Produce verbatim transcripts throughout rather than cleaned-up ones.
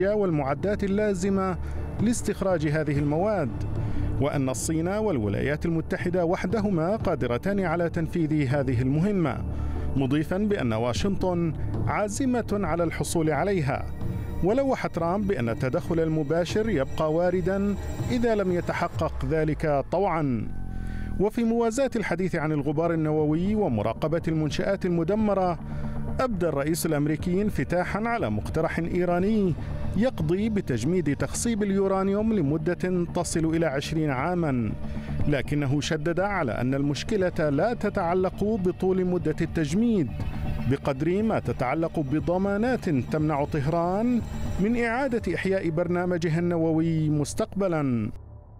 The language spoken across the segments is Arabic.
والمعدات اللازمة لاستخراج هذه المواد، وأن الصين والولايات المتحدة وحدهما قادرتان على تنفيذ هذه المهمة، مضيفاً بأن واشنطن عازمة على الحصول عليها. ولوح ترامب بأن التدخل المباشر يبقى وارداً إذا لم يتحقق ذلك طوعاً. وفي موازاة الحديث عن الغبار النووي ومراقبة المنشآت المدمرة، أبدى الرئيس الأمريكي انفتاحاً على مقترح إيراني يقضي بتجميد تخصيب اليورانيوم لمدة تصل إلى عشرين عاماً، لكنه شدد على أن المشكلة لا تتعلق بطول مدة التجميد بقدر ما تتعلق بضمانات تمنع طهران من إعادة إحياء برنامجها النووي مستقبلاً.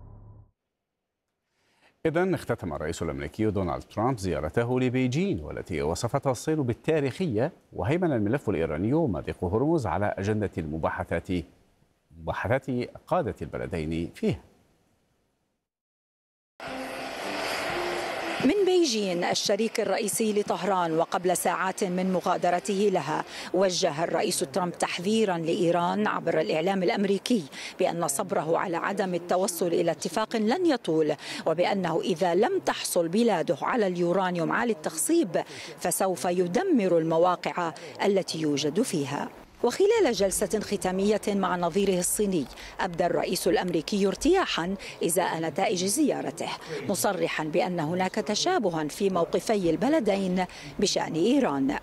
إذن اختتم الرئيس الأمريكي دونالد ترامب زيارته لبيجين والتي وصفتها الصين بالتاريخية، وهيمن الملف الإيراني ومضيق هرمز على أجندة المباحثات مباحثات قادة البلدين فيه. من بيجين الشريك الرئيسي لطهران وقبل ساعات من مغادرته لها، وجه الرئيس ترامب تحذيرا لإيران عبر الإعلام الأمريكي بأن صبره على عدم التوصل إلى اتفاق لن يطول، وبأنه إذا لم تحصل بلاده على اليورانيوم عالي التخصيب فسوف يدمر المواقع التي يوجد فيها. وخلال جلسة ختامية مع نظيره الصيني، أبدى الرئيس الأمريكي ارتياحا إزاء نتائج زيارته، مصرحا بأن هناك تشابها في موقفي البلدين بشأن إيران.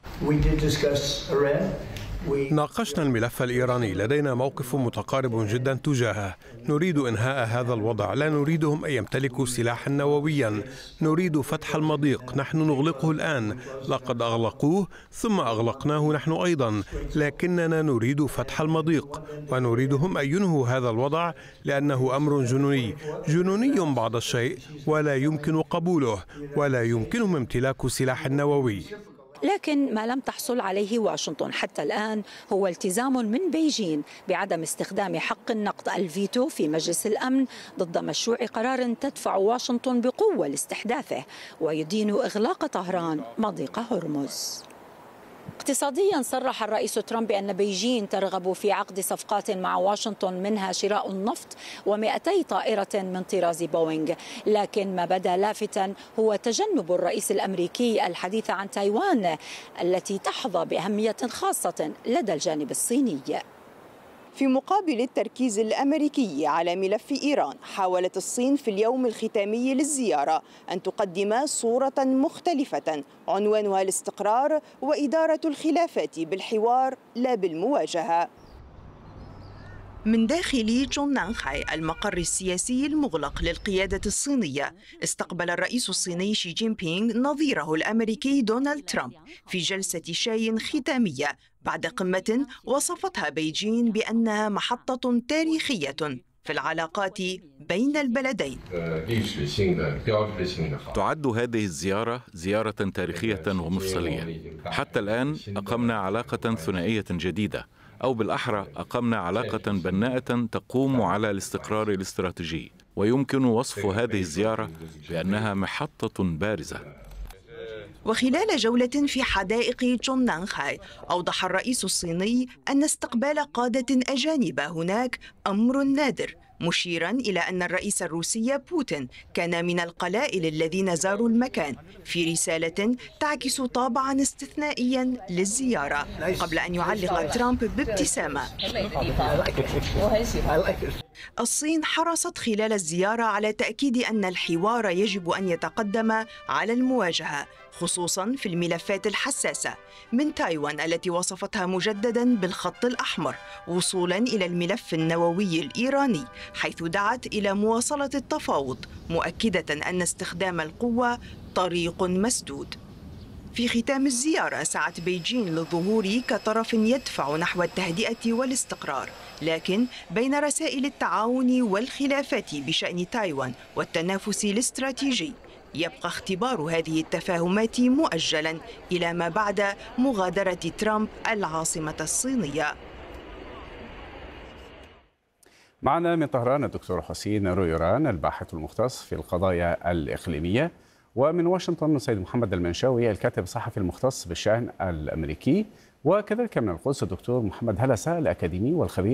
ناقشنا الملف الإيراني، لدينا موقف متقارب جدا تجاهه. نريد إنهاء هذا الوضع، لا نريدهم أن يمتلكوا سلاحا نوويا، نريد فتح المضيق، نحن نغلقه الآن، لقد أغلقوه ثم أغلقناه نحن أيضا، لكننا نريد فتح المضيق ونريدهم أن ينهوا هذا الوضع لأنه أمر جنوني جنوني بعض الشيء ولا يمكن قبوله، ولا يمكنهم امتلاك سلاح نووي. لكن ما لم تحصل عليه واشنطن حتى الآن هو التزام من بيجين بعدم استخدام حق النقد الفيتو في مجلس الأمن ضد مشروع قرار تدفع واشنطن بقوة لاستحداثه ويدين إغلاق طهران مضيق هرمز. اقتصاديا، صرح الرئيس ترامب بأن بيجين ترغب في عقد صفقات مع واشنطن منها شراء النفط ومئتي طائرة من طراز بوينغ، لكن ما بدا لافتا هو تجنب الرئيس الأمريكي الحديث عن تايوان التي تحظى بأهمية خاصة لدى الجانب الصيني. في مقابل التركيز الأمريكي على ملف إيران، حاولت الصين في اليوم الختامي للزيارة أن تقدم صورة مختلفة عنوانها الاستقرار وإدارة الخلافات بالحوار لا بالمواجهة. من داخل جوننانخاي، المقر السياسي المغلق للقيادة الصينية، استقبل الرئيس الصيني شي جين بينغ نظيره الأمريكي دونالد ترامب في جلسة شاي ختامية بعد قمة وصفتها بيجين بأنها محطة تاريخية في العلاقات بين البلدين. تعد هذه الزيارة زيارة تاريخية ومفصلية. حتى الآن أقمنا علاقة ثنائية جديدة، أو بالأحرى أقمنا علاقة بناءة تقوم على الاستقرار الاستراتيجي، ويمكن وصف هذه الزيارة بأنها محطة بارزة. وخلال جولة في حدائق جوننانخاي، أوضح الرئيس الصيني أن استقبال قادة أجانب هناك أمر نادر، مشيرا إلى أن الرئيس الروسي بوتين كان من القلائل الذين زاروا المكان، في رسالة تعكس طابعا استثنائيا للزيارة، قبل أن يعلق ترامب بابتسامة. الصين حرصت خلال الزيارة على تأكيد أن الحوار يجب أن يتقدم على المواجهة، خصوصا في الملفات الحساسة، من تايوان التي وصفتها مجددا بالخط الأحمر، وصولا إلى الملف النووي الإيراني، حيث دعت إلى مواصلة التفاوض، مؤكدة أن استخدام القوة طريق مسدود. في ختام الزيارة، سعت بيجين للظهور كطرف يدفع نحو التهدئة والاستقرار، لكن بين رسائل التعاون والخلافات بشأن تايوان والتنافس الاستراتيجي، يبقى اختبار هذه التفاهمات مؤجلا إلى ما بعد مغادرة ترامب العاصمة الصينية. معنا من طهران الدكتور حسين رويران، الباحث المختص في القضايا الإقليمية، ومن واشنطن السيد محمد المنشاوي، الكاتب الصحفي المختص بالشأن الأمريكي، وكذلك من القدس الدكتور محمد هلسة، الأكاديمي والخبير